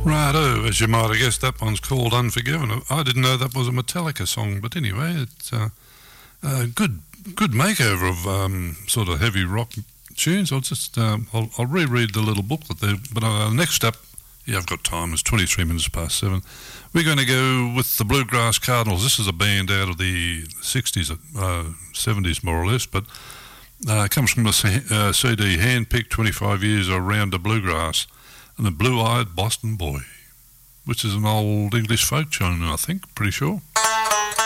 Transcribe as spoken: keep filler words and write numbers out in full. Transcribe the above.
Righto, as you might have guessed, that one's called Unforgiven. I didn't know that was a Metallica song, but anyway, it's uh, a good good makeover of um, sort of heavy rock tunes. I'll just um, I'll, I'll reread the little booklet there. But uh, next up, yeah, I've got time. It's twenty-three minutes past seven. We're going to go with the Bluegrass Cardinals. This is a band out of the sixties, uh, seventies more or less, but uh, it comes from the uh, C D Handpicked twenty-five Years Around the Bluegrass. And the Blue-Eyed Boston Boy, which is an old English folk tune, I think, pretty sure.